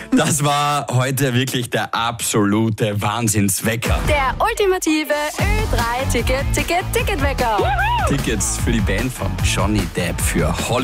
Das war heute wirklich der absolute Wahnsinnswecker. Der ultimative Ö3-Ticket-Ticket-Ticketwecker. Tickets für die Band von Johnny Depp für Hollywood.